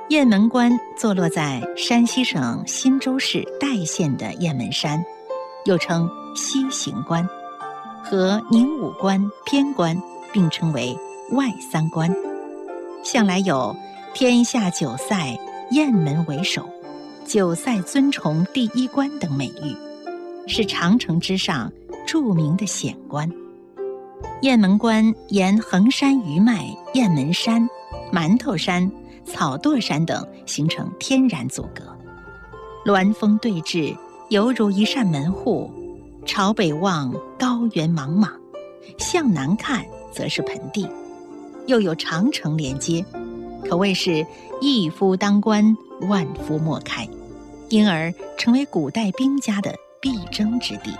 雁门关坐落在山西省忻州市代县的雁门山，又称西行关，和宁武关、偏关并称为外三关。向来有天下九塞雁门为首，九塞尊崇第一关等美誉，是长城之上著名的险关。雁门关沿衡山余脉雁门山、馒头山、草垛山等形成天然阻隔，鸾峰对峙，犹如一扇门户。朝北望，高原茫茫；向南看，则是盆地，又有长城连接，可谓是一夫当关，万夫莫开，因而成为古代兵家的必争之地。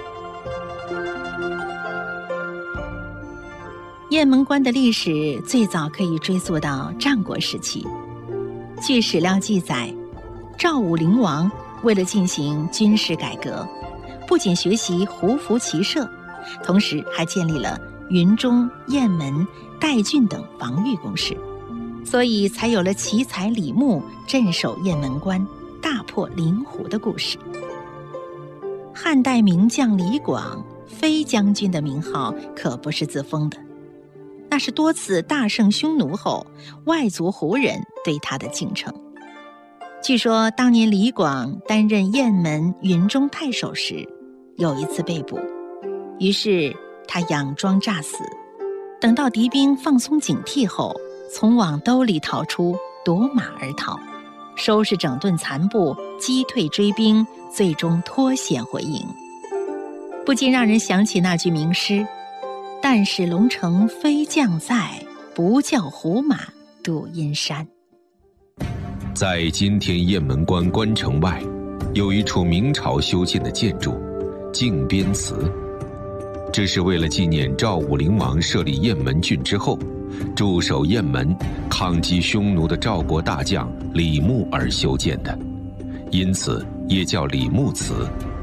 雁门关的历史最早可以追溯到战国时期。据史料记载，赵武灵王为了进行军事改革，不仅学习胡服骑射，同时还建立了云中、雁门、代郡等防御工事，所以才有了奇才李牧镇守雁门关，大破灵狐的故事。汉代名将李广，飞将军的名号可不是自封的，那是多次大胜匈奴后，外族胡人对他的敬称。据说当年李广担任雁门、云中太守时，有一次被捕，于是他佯装诈死，等到敌兵放松警惕后，从网兜里逃出，夺马而逃，收拾整顿残部，击退追兵，最终脱险回营。不禁让人想起那句名诗：但使龙城飞将在，不教胡马度阴山。 在今天雁门关关城外，有一处明朝修建的建筑靖边祠，这是为了纪念赵武灵王设立雁门郡之后，驻守雁门抗击匈奴的赵国大将李牧而修建的，因此也叫李牧祠。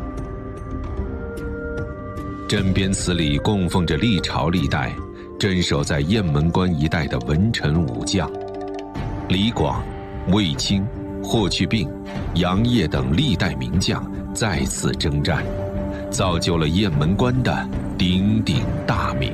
镇边祠里供奉着历朝历代镇守在雁门关一带的文臣武将，李广、卫青、霍去病、杨业等历代名将再次征战，造就了雁门关的鼎鼎大名。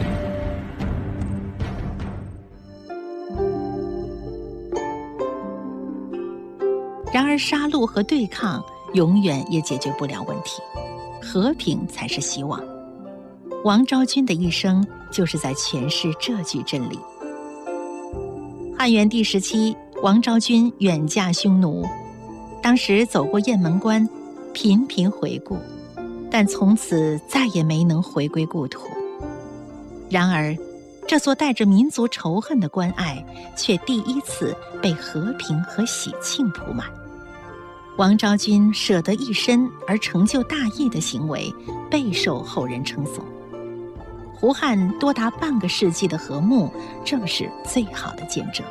然而杀戮和对抗永远也解决不了问题，和平才是希望。王昭君的一生就是在诠释这句真理。汉元帝时期，王昭君远嫁匈奴，当时走过雁门关，频频回顾，但从此再也没能回归故土。然而，这座带着民族仇恨的关隘，却第一次被和平和喜庆铺满。王昭君舍得一身而成就大业的行为，备受后人称颂。胡汉多达半个世纪的和睦，正是最好的见证。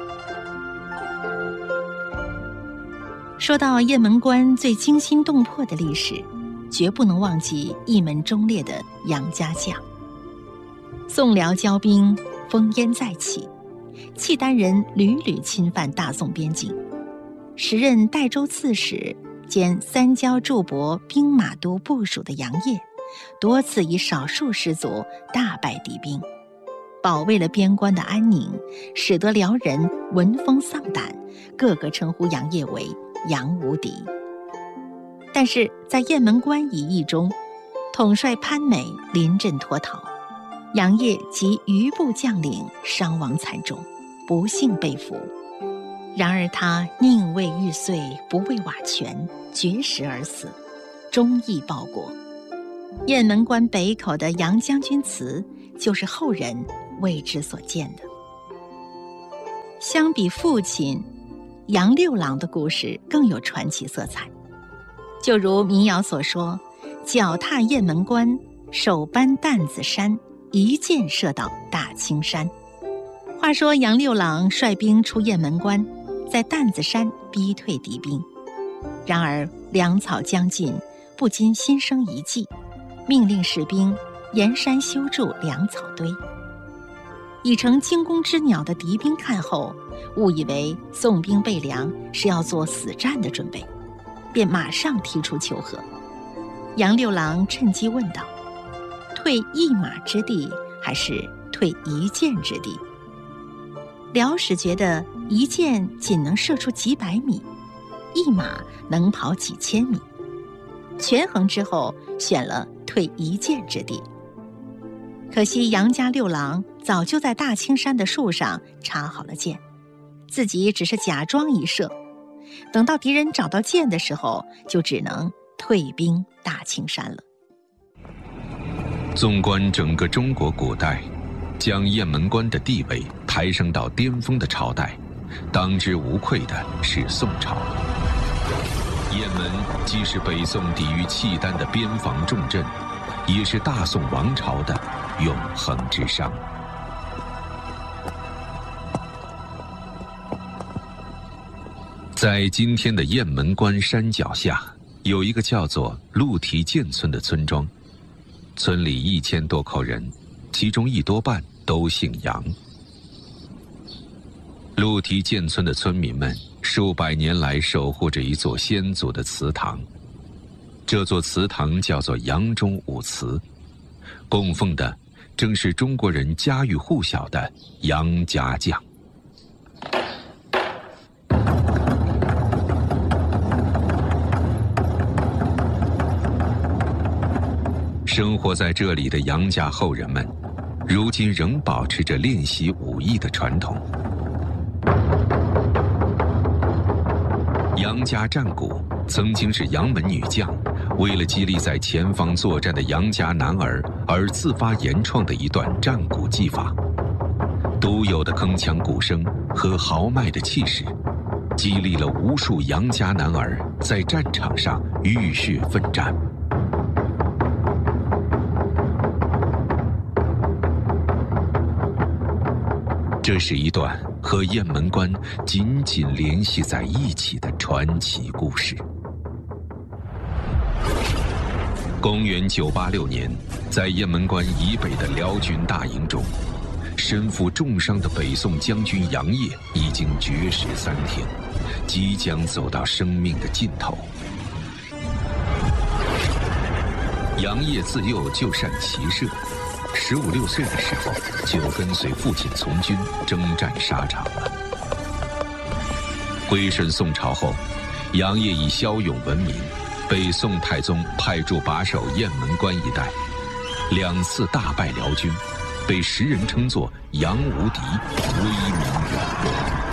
说到雁门关最惊心动魄的历史，绝不能忘记一门忠烈的杨家将。宋辽交兵，烽烟再起，契丹人屡屡侵犯大宋边境。时任代州刺史兼三交驻泊兵马都部署的杨业，多次以少数失足大败敌兵，保卫了边关的安宁，使得辽人闻风丧胆，个个称呼杨业为杨无敌。但是在雁门关一役中，统帅潘美临阵脱逃，杨业及余部将领伤亡惨重，不幸被俘。然而他宁为玉碎，不为瓦全，绝食而死，忠义报国。雁门关北口的杨将军祠，就是后人为之所建的。相比父亲杨六郎的故事更有传奇色彩。就如民谣所说：脚踏雁门关，手搬担子山，一箭射到大青山。话说杨六郎率兵出雁门关，在担子山逼退敌兵，然而粮草将尽，不禁心生一计，命令士兵沿山修筑粮草堆。 已成惊弓之鸟的敌兵看后，误以为宋兵备粮是要做死战的准备，便马上提出求和。杨六郎趁机问道：“退一马之地，还是退一箭之地？”辽使觉得一箭仅能射出几百米，一马能跑几千米，权衡之后选了退一箭之地。可惜杨家六郎早就在大青山的树上插好了箭，自己只是假装一射，等到敌人找到箭的时候，就只能退兵大青山了。 纵观整个中国古代，将雁门关的地位抬升到巅峰的朝代，当之无愧的是宋朝。雁门既是北宋抵御契丹的边防重镇，也是大宋王朝的永恒之殇。在今天的雁门关山脚下，有一个叫做鹿蹄涧村的村庄，村里1000多口人，其中1多半都姓杨。鹿蹄涧村的村民们数百年来守护着一座先祖的祠堂，这座祠堂叫做杨忠武祠，供奉的正是中国人家喻户晓的杨家将。生活在这里的杨家后人们，如今仍保持着练习武艺的传统。杨家战鼓曾经是杨门女将为了激励在前方作战的杨家男儿而自发研创的一段战鼓技法。独有的铿锵鼓声和豪迈的气势，激励了无数杨家男儿在战场上浴血奋战。这是一段和雁门关紧紧联系在一起的传奇故事。公元986年，在雁门关以北的辽军大营中，身负重伤的北宋将军杨业已经绝食3天，即将走到生命的尽头。杨业自幼就善骑射，15、16岁的时候就跟随父亲从军征战沙场了。归顺宋朝后，杨业以骁勇闻名，被宋太宗派驻把守雁门关一带，2次大败辽军，被时人称作杨无敌，威名远播。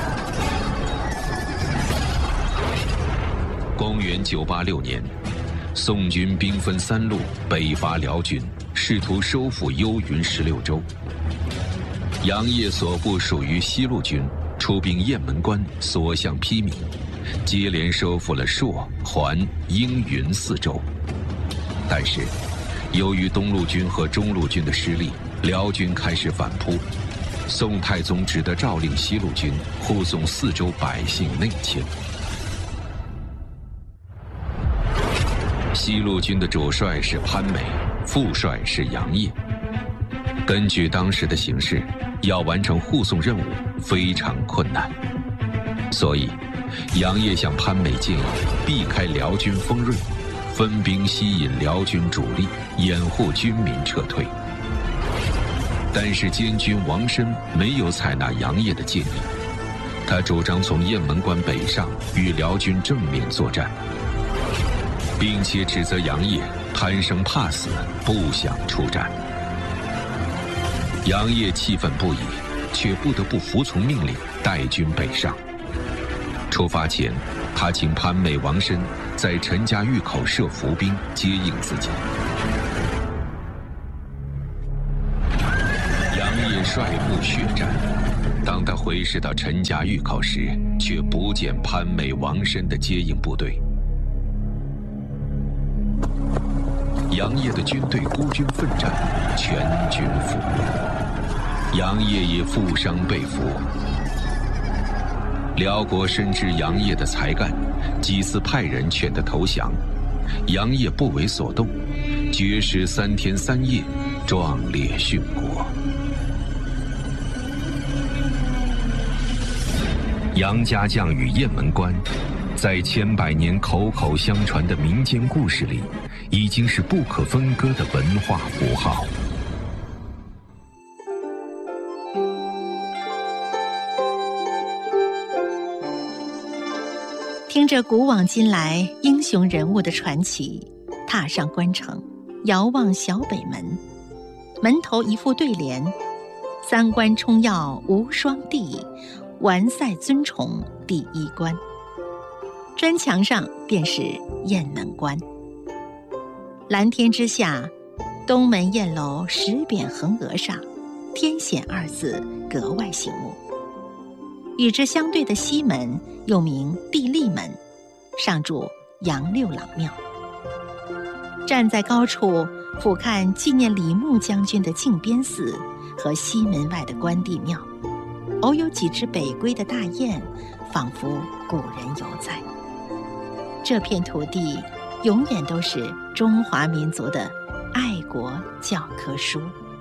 公元986年，宋军兵分3路北伐辽军，试图收复幽云16州。杨业所部属于西路军出兵雁门关，所向披靡，接连收复了朔、环、应、云4州。但是，由于东路军和中路军的失利，辽军开始反扑，宋太宗只得诏令西路军护送4州百姓内迁。西路军的主帅是潘美，副帅是杨业。根据当时的形势，要完成护送任务非常困难，所以杨业向潘美建议避开辽军锋锐，分兵吸引辽军主力，掩护军民撤退。但是监军王申没有采纳杨业的建议，他主张从雁门关北上与辽军正面作战，并且指责杨业贪生怕死，不想出战。杨业气愤不已，却不得不服从命令，带军北上。出发前，他请潘美、王申在陈家峪口设伏兵接应自己。杨业率部血战，当他回师到陈家峪口时，却不见潘美、王申的接应部队。杨业的军队孤军奋战，全军覆没，杨业也负伤被俘。辽国深知杨业的才干，几次派人劝他投降，杨业不为所动，绝食3天3夜，壮烈殉国。 杨家将与雁门关，在千百年口口相传的民间故事里，已经是不可分割的文化符号。 听着古往今来英雄人物的传奇，踏上关城，遥望小北门，门头一副对联：三关冲要无双地，完赛尊崇第一关。砖墙上便是雁门关。蓝天之下，东门雁楼石匾横额上，天险二字格外醒目。与之相对的西门又名地利门，上筑杨六郎庙。站在高处俯瞰纪念李牧将军的靖边寺和西门外的关帝庙，偶有几只北归的大雁，仿佛古人犹在。这片土地永远都是中华民族的爱国教科书。